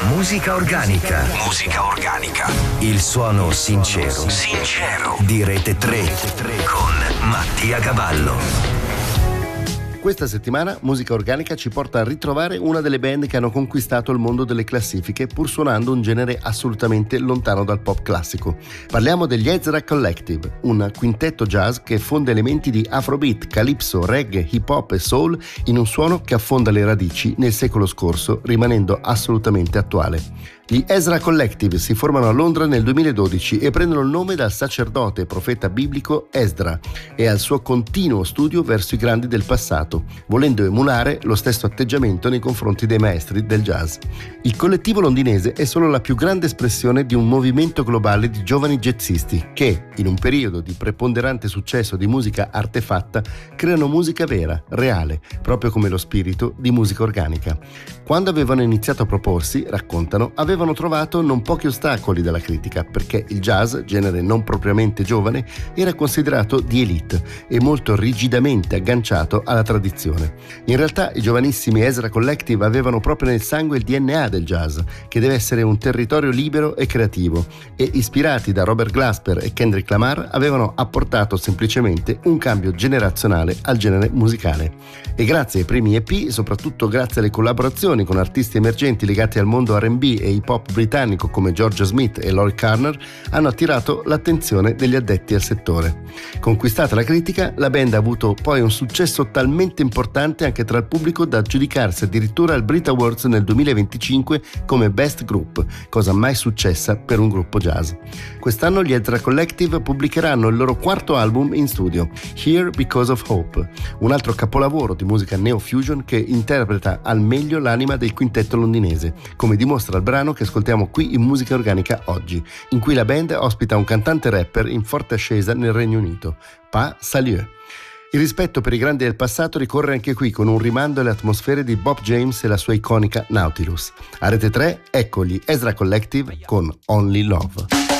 Musica organica. Musica organica. Il suono sincero. Sincero. Di Rete 3 con Mattia Cavallo. Questa settimana Musica Organica ci porta a ritrovare una delle band che hanno conquistato il mondo delle classifiche pur suonando un genere assolutamente lontano dal pop classico. Parliamo degli Ezra Collective, un quintetto jazz che fonde elementi di afrobeat, calypso, reggae, hip hop e soul in un suono che affonda le radici nel secolo scorso, rimanendo assolutamente attuale. Gli Ezra Collective si formano a Londra nel 2012 e prendono il nome dal sacerdote e profeta biblico Esdra e al suo continuo studio verso i grandi del passato, volendo emulare lo stesso atteggiamento nei confronti dei maestri del jazz. Il collettivo londinese è solo la più grande espressione di un movimento globale di giovani jazzisti che, in un periodo di preponderante successo di musica artefatta, creano musica vera, reale, proprio come lo spirito di Musica Organica. Quando avevano iniziato a proporsi, raccontano, avevano trovato non pochi ostacoli dalla critica, perché il jazz, genere non propriamente giovane, era considerato di elite e molto rigidamente agganciato alla tradizione. In realtà i giovanissimi Ezra Collective avevano proprio nel sangue il DNA del jazz, che deve essere un territorio libero e creativo, e ispirati da Robert Glasper e Kendrick Lamar avevano apportato semplicemente un cambio generazionale al genere musicale. E grazie ai primi EP, soprattutto grazie alle collaborazioni con artisti emergenti legati al mondo R&B e hip hop britannico come Georgia Smith e Lloyd Carner, hanno attirato l'attenzione degli addetti al settore. Conquistata la critica, la band ha avuto poi un successo talmente importante anche tra il pubblico da aggiudicarsi addirittura al Brit Awards nel 2025 come Best Group, cosa mai successa per un gruppo jazz. Quest'anno gli Ezra Collective pubblicheranno il loro quarto album in studio, Here Because of Hope, un altro capolavoro di musica neo-fusion che interpreta al meglio l'anima del quintetto londinese, come dimostra il brano che ascoltiamo qui in Musica Organica oggi, in cui la band ospita un cantante rapper in forte ascesa nel Regno Unito, Pa Salieu. Il rispetto per i grandi del passato ricorre anche qui con un rimando alle atmosfere di Bob James e la sua iconica Nautilus. A Rete 3, ecco gli Ezra Collective con Only Love.